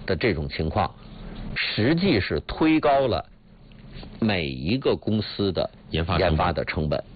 的这种情况，实际是推高了每一个公司的研发的成本。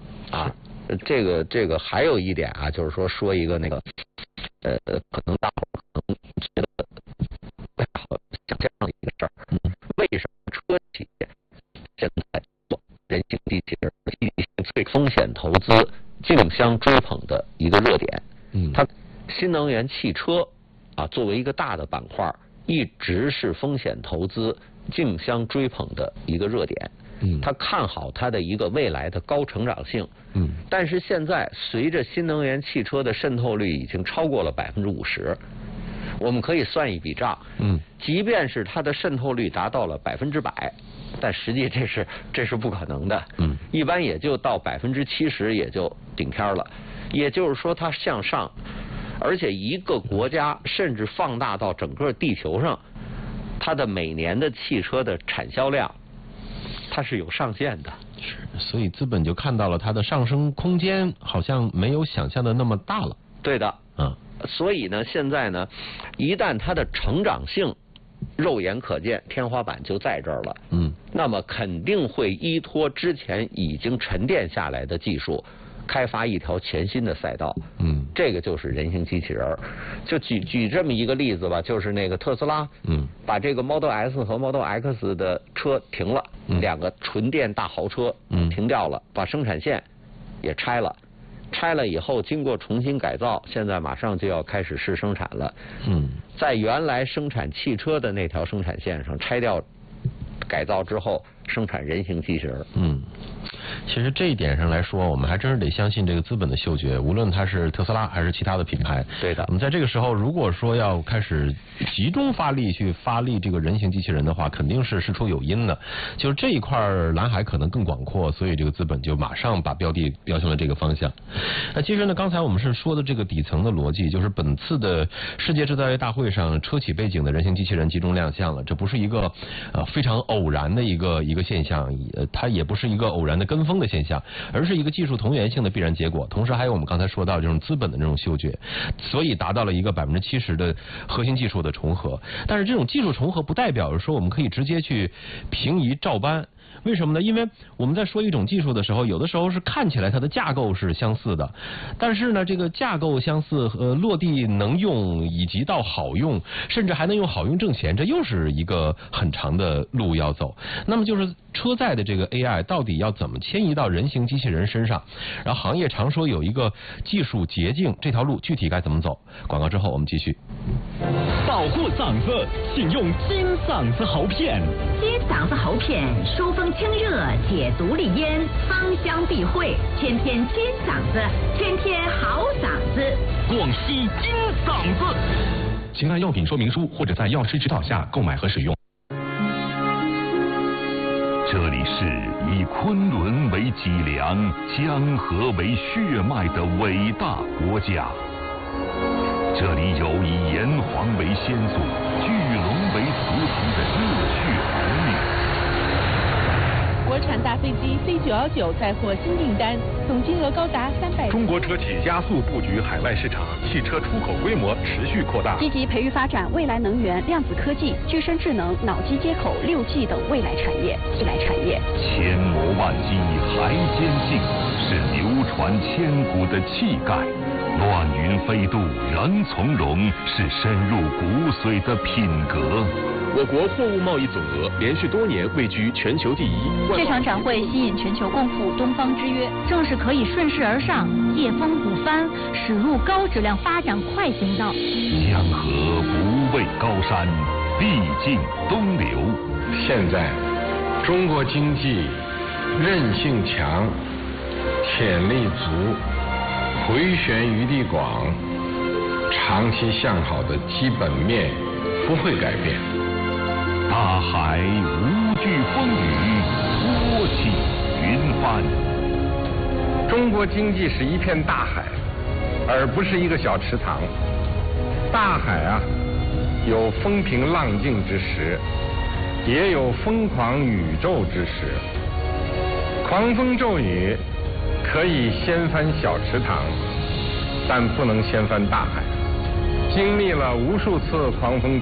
这个还有一点啊，就是说一个那个可能大伙可能觉得不太好想这样一个事儿，为什么车企现在做人形机器人最风险投资竞相追捧的一个热点？它新能源汽车啊，作为一个大的板块，一直是风险投资竞相追捧的一个热点。他看好它的一个未来的高成长性。但是现在随着新能源汽车的渗透率已经超过了50%，我们可以算一笔账。即便是它的渗透率达到了100%，但实际这是不可能的。一般也就到70%也就顶天了。也就是说，它向上，而且一个国家甚至放大到整个地球上，它的每年的汽车的产销量，它是有上限的。 是，所以资本就看到了它的上升空间好像没有想象的那么大了。 对的。所以呢，现在呢，一旦它的成长性肉眼可见，天花板就在这儿了。那么肯定会依托之前已经沉淀下来的技术，开发一条全新的赛道。这个就是人形机器人。就举这么一个例子吧，就是那个特斯拉，把这个 Model S 和 Model X 的车停了，两个纯电大豪车停掉了，把生产线也拆了。拆了以后，经过重新改造，现在马上就要开始试生产了。在原来生产汽车的那条生产线上拆掉改造之后，生产人形机器人。 其实这一点上来说，我们还真是得相信这个资本的嗅觉，无论它是特斯拉还是其他的品牌。 对的。 我们在这个时候，如果说要开始集中发力这个人形机器人的话，肯定是事出有因的。就是这一块蓝海可能更广阔，所以这个资本就马上把标的标向了这个方向。其实呢，刚才我们是说的这个底层的逻辑，就是本次的世界制造业大会上，车企背景的人形机器人集中亮相了，这不是一个非常偶然的一个现象，它也不是一个偶然的跟风的现象，而是一个技术同源性的必然结果。同时还有我们刚才说到这种资本的这种嗅觉，所以达到了一个70%的核心技术的重合。但是这种技术重合不代表着说我们可以直接去平移照搬。为什么呢？因为我们在说一种技术的时候，有的时候是看起来它的架构是相似的，但是呢，这个架构相似和落地能用，以及到好用，甚至还能用好用挣钱，这又是一个很长的路要走。那么就是车载的这个 AI 到底要怎么迁移到人形机器人身上？然后行业常说有一个技术捷径，这条路具体该怎么走？广告之后我们继续。 保护嗓子，请用金嗓子喉片。 金嗓子喉片疏风清热，解毒利咽，芳香避秽，天天金嗓子，天天好嗓子。 广西金嗓子。请按药品说明书或者在药师指导下购买和使用。 这里是以昆仑为脊梁、江河为血脉的伟大国家。这里有以炎黄为先祖、巨龙为图腾的热血儿女。 国产大飞机C919载获新订单，总金额高达300。 中国车企加速布局海外市场，汽车出口规模持续扩大， 积极培育发展未来能源、量子科技、具身智能、脑机接口、6G 等未来产业。 千磨万击还坚劲，是流传千古的气概。乱云飞渡仍从容，是深入骨髓的品格。 我国货物贸易总额连续多年位居全球第一。 这场展会吸引全球共赴东方之约，正是可以顺势而上，借风补帆，驶入高质量发展快行道。 江河不畏高山，必尽东流。 现在中国经济韧性强，潜力足，回旋余地广，长期向好的基本面不会改变。 大海无惧风雨，托起云帆。 中国经济是一片大海，而不是一个小池塘。大海啊，有风平浪静之时，也有疯狂宇宙之时。狂风骤雨可以掀翻小池塘，但不能掀翻大海。经历了无数次狂风